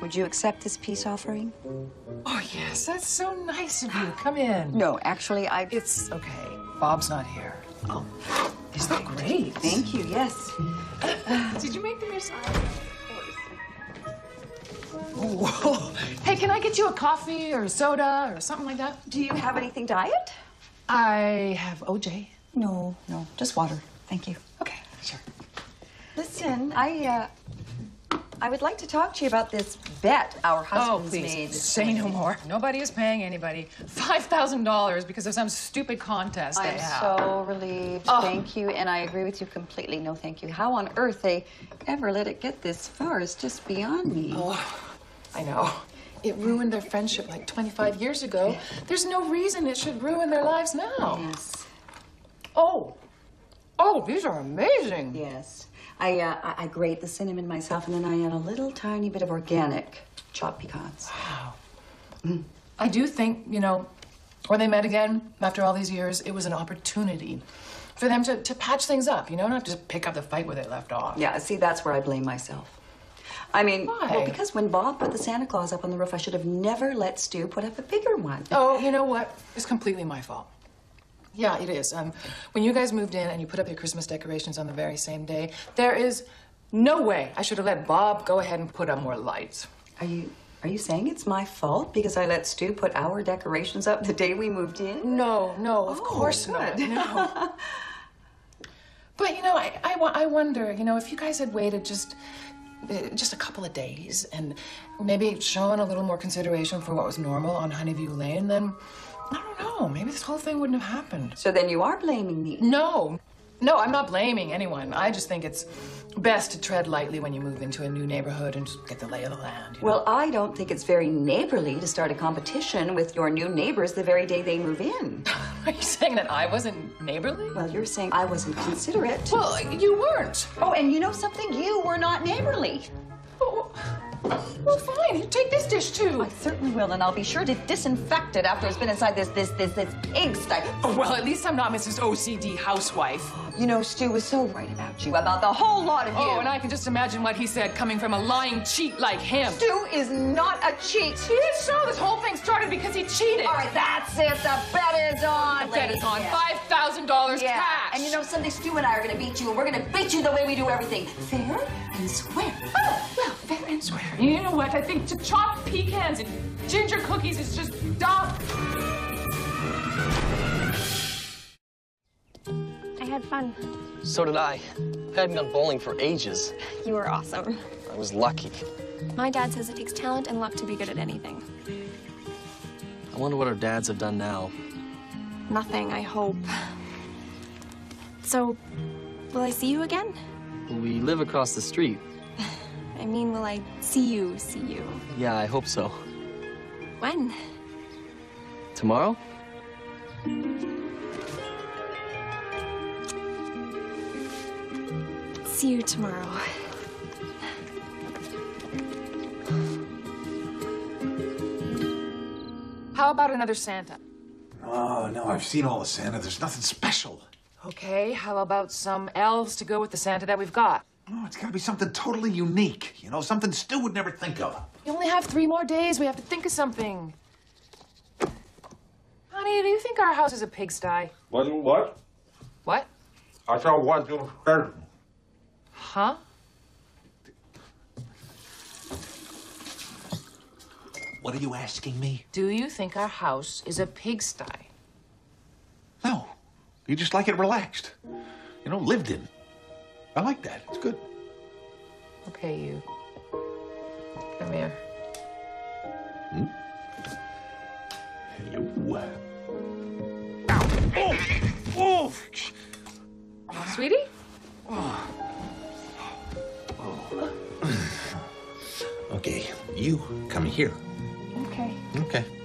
Would you accept this peace offering? Oh, yes, that's so nice of you. Come in. No, actually, It's okay. Bob's not here. Oh, these look great. Thank you, yes. Did you make them yourself? Whoa. Hey, can I get you a coffee or a soda or something like that? Do you have anything diet? I have OJ. No, just water. Thank you. Okay, sure. Listen, I would like to talk to you about this bet our husbands made. Say no more. Nobody is paying anybody $5,000 because of some stupid contest they I'm have. so relieved. Oh. Thank you, and I agree with you completely. No, thank you. How on earth they ever let it get this far is just beyond me. Oh, I know. It ruined their friendship like 25 years ago. There's no reason it should ruin their lives now. Yes. Oh, these are amazing. Yes. I grate the cinnamon myself, and then I add a little tiny bit of organic chopped pecans. Wow. I do think, you know, when they met again after all these years, it was an opportunity for them to patch things up, you know, not just pick up the fight where they left off. Yeah, see, that's where I blame myself. I mean, Why? well, because when Bob put the Santa Claus up on the roof, I should have never let Stu put up a bigger one. Oh, you know what? It's completely my fault. Yeah, it is. When you guys moved in and you put up your Christmas decorations on the very same day, there is no way I should have let Bob go ahead and put up more lights. Are you saying it's my fault because I let Stu put our decorations up the day we moved in? No, of course not. No. But, you know, I wonder, you know, if you guys had waited just a couple of days and maybe shown a little more consideration for what was normal on Honeyview Lane, then, I don't know, maybe this whole thing wouldn't have happened. So then you are blaming me? No, I'm not blaming anyone. I just think it's best to tread lightly when you move into a new neighborhood and just get the lay of the land. You know? Well, I don't think it's very neighborly to start a competition with your new neighbors the very day they move in. Are you saying that I wasn't neighborly? Well, you're saying I wasn't considerate. Well, you weren't. Oh, and you know something? You were not neighborly. Well, fine. You take this dish, too. I certainly will, and I'll be sure to disinfect it after it's been inside this pigsty. Oh, well, at least I'm not Mrs. OCD housewife. You know, Stu was so right about you, about the whole lot of you. Oh, and I can just imagine what he said coming from a lying cheat like him. Stu is not a cheat. He is so. This whole thing started because he cheated. All right, that's it. The bet is on. The bet is on. Yeah. $5,000 Yeah. cash. And you know something? Stu and I are going to beat you, and we're going to beat you the way we do everything. Fair and square. Oh, well, fair and square. You know what? I think to chop pecans and ginger cookies is just dumb. I had fun. So did I. I hadn't gone bowling for ages. You were awesome. I was lucky. My dad says it takes talent and luck to be good at anything. I wonder what our dads have done now. Nothing, I hope. So, will I see you again? We live across the street. I mean, will I see you? Yeah, I hope so. When? Tomorrow? See you tomorrow. How about another Santa? Oh, no, I've seen all the Santa. There's nothing special. Okay, how about some elves to go with the Santa that we've got? No, it's got to be something totally unique. You know, something Stu would never think of. We only have 3 more days. We have to think of something. Honey, do you think our house is a pigsty? What? What? I saw what you said. Huh? What are you asking me? Do you think our house is a pigsty? No. You just like it relaxed. You know, lived in. I like that. It's good. Okay, you. Come here. Hello. Oh! Sweetie? Okay, you come here. Okay. Okay.